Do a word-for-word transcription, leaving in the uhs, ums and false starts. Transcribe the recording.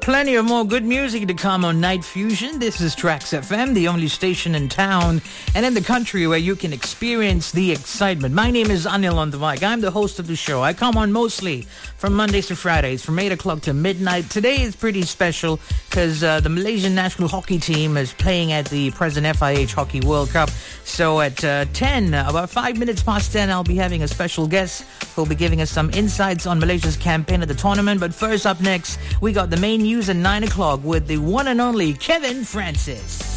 Plenty of more good music to come on Night Fusion. This is Trax F M, the only station in town and in the country where you can experience the excitement. My name is Anil on the mic. I'm the host of the show. I come on mostly from Mondays to Fridays, from eight o'clock to midnight. Today is pretty special because uh, the Malaysian national hockey team is playing at the present F I H Hockey World Cup. So at uh, ten, about five minutes past ten, I'll be having a special guest who'll be giving us some insights on Malaysia's campaign at the tournament. But first up next, we got the main news at nine o'clock with the one and only Kevin Francis.